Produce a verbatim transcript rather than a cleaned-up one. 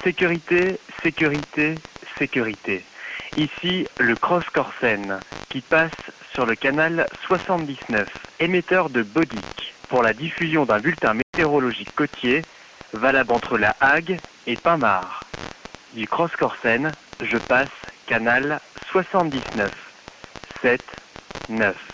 Sécurité, sécurité, sécurité. Ici, le Cross Corsen, qui passe sur le canal soixante-dix-neuf, émetteur de Bodic, pour la diffusion d'un bulletin météorologique côtier, valable entre La Hague et Pinmar. Du Cross Corsen, je passe canal soixante-dix-neuf, sept, neuf.